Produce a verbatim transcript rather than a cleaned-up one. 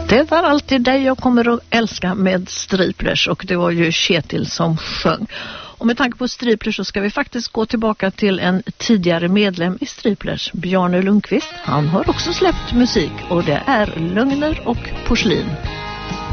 Det var alltid dig jag kommer att älska med Striplers, och det var ju Kjetil som sjöng. Och med tanke på Striplers så ska vi faktiskt gå tillbaka till en tidigare medlem i Striplers, Bjarne Lundqvist. Han har också släppt musik, och det är Lögner och porslin.